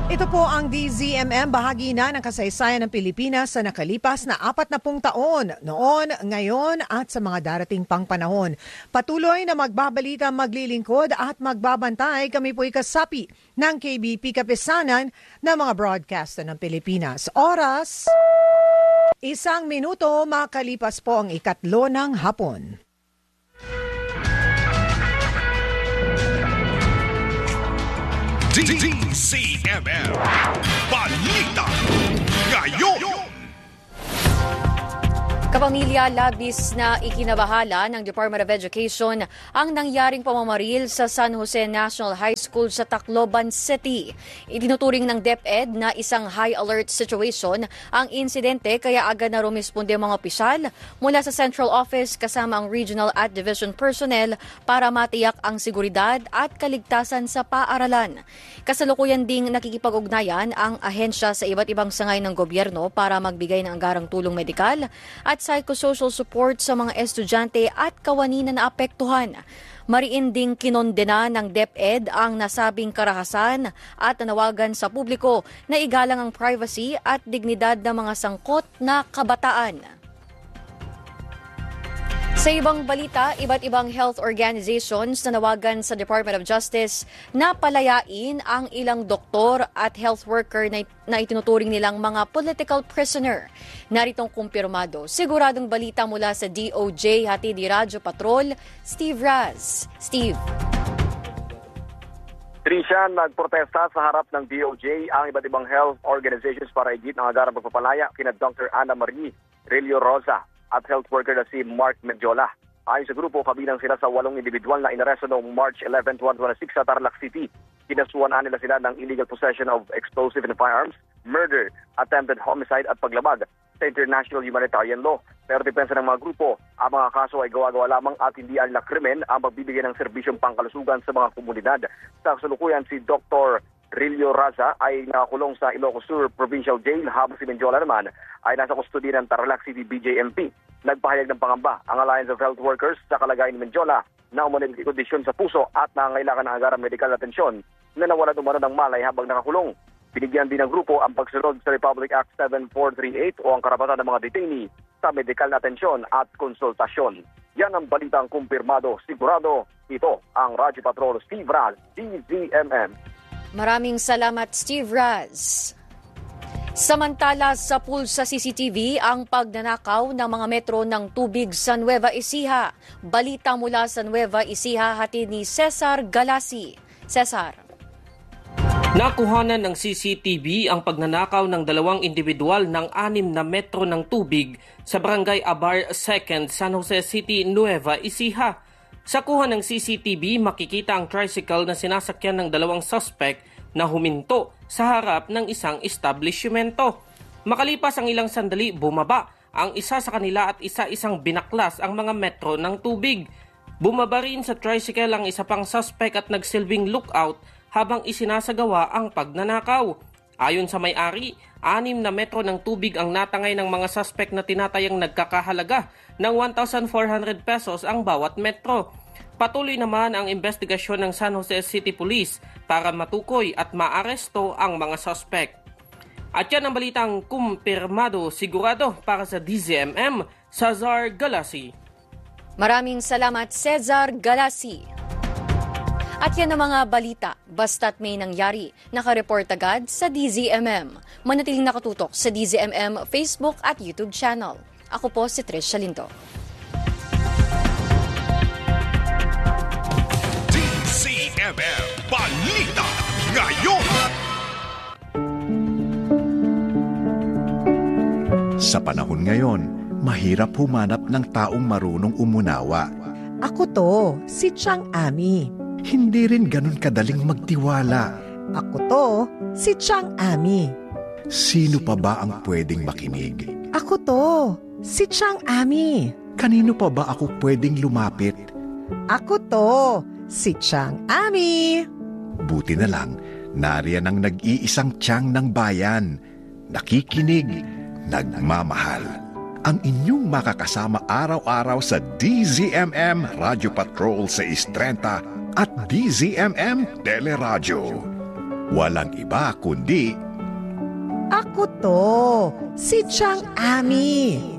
Ito po ang DZMM, bahagi na ng kasaysayan ng Pilipinas sa nakalipas na 40 taon, noon, ngayon at sa mga darating pang panahon. Patuloy na magbabalita, maglilingkod at magbabantay. Kami po'y kasapi ng KBP Kapisanan ng mga broadcaster ng Pilipinas. Oras, 1 minuto, makalipas po ang 3 ng hapon. DZMM Balita Ngayon. Kapamilya, labis na ikinabahala ng Department of Education ang nangyaring pamamaril sa San Jose National High School sa Tacloban City. Itinuturing ng DepEd na isang high alert situation ang insidente kaya agad na rumisponde mga opisyal mula sa Central Office kasama ang Regional at Division personnel para matiyak ang seguridad at kaligtasan sa paaralan. Kasalukuyan ding nakikipag-ugnayan ang ahensya sa iba't ibang sangay ng gobyerno para magbigay ng anggarang tulong medikal at psychosocial support sa mga estudyante at kawani na naapektuhan. Mariin ding kinondena ng DepEd ang nasabing karahasan at nanawagan sa publiko na igalang ang privacy at dignidad ng mga sangkot na kabataan. Sa ibang balita, iba't ibang health organizations nanawagan sa Department of Justice na palayain ang ilang doktor at health worker na itinuturing nilang mga political prisoner. Naritong kumpirmado. Siguradong balita mula sa DOJ, hatid ni Radyo Patrol, Steve Raz. Steve. Tricia, nagprotesta sa harap ng DOJ ang iba't ibang health organizations para higit ng agarang pagpapalaya kina Dr. Ana Marie Relio Rosa at health worker na si Mark Medjola. Ayon sa grupo, kabilang sila sa 8 individual na inaresto noong March 11, 2026 sa Tarlac City. Kinasuhan nila sila ng illegal possession of explosive and firearms, murder, attempted homicide at paglabag sa international humanitarian law. Pero depensa ng mga grupo, ang mga kaso ay gawa-gawa lamang at hindi anila krimen ang magbibigay ng serbisyong pangkalusugan sa mga komunidad. Sa kasalukuyan, si Dr. Relio Raza ay nakakulong sa Ilocos Sur Provincial Jail habang si Medjola naman ay nasa kustodiya ng Tarlac City BJMP. Nagpahayag ng pangamba ang Alliance of Health Workers sa kalagayan ni Medjola na umunang kondisyon sa puso at nangangailangan ng agarang medikal na atensyon na nawala umano ng malay habang nakakulong. Binigyan din ng grupo ang pagsunod sa Republic Act 7438 o ang karapatan ng mga detainee sa medikal na atensyon at konsultasyon. Yan ang balitang kumpirmado, sigurado. Ito ang Radyo Patrol, Steve Raz, DZMM. Maraming salamat, Steve Raz. Samantala, sa pool sa CCTV ang pagnanakaw ng mga metro ng tubig sa Nueva Ecija. Balita mula sa Nueva Ecija, hatid ni Cesar Galasi. Cesar. Nakuhanan ng CCTV ang pagnanakaw ng 2 individual ng 6 na metro ng tubig sa Barangay Abar 2nd, San Jose City, Nueva Ecija. Sa kuha ng CCTV, makikita ang tricycle na sinasakyan ng 2 suspect na huminto sa harap ng isang establishmento. Makalipas ang ilang sandali, bumaba ang isa sa kanila at isa-isang binaklas ang mga metro ng tubig. Bumaba rin sa tricycle ang isa pang suspect at nagsilbing lookout habang isinasagawa ang pagnanakaw. Ayon sa may-ari, 6 na metro ng tubig ang natangay ng mga suspect na tinatayang nagkakahalaga ng 1,400 pesos ang bawat metro. Patuloy naman ang investigasyon ng San Jose City Police para matukoy at maaresto ang mga suspect. At yan ang balitang kumpirmado, sigurado para sa DZMM, Cesar Galasi. Maraming salamat, Cesar Galasi. At yan ang mga balita, basta't may nangyari. Nakareport agad sa DZMM. Manatiling nakatutok sa DZMM Facebook at YouTube channel. Ako po si Tricia Lindo. DZMM Balita Ngayon. Sa panahon ngayon, mahirap humanap ng taong marunong umunawa. Ako to, si Chang Ami. Hindi rin ganun kadaling magtiwala. Ako to, si Chang Ami. Sino pa ba ang pwedeng makinig? Ako to, si Chang Ami. Kanino pa ba ako pwedeng lumapit? Ako to, si Chang Ami. Buti na lang, nariyan ang nag-iisang tiyang ng bayan. Nakikinig, nagmamahal. Ang inyong makakasama araw-araw sa DZMM Radio Patrol 630 at DZMM Teleradyo. Walang iba kundi Ako to, si Chang Ami.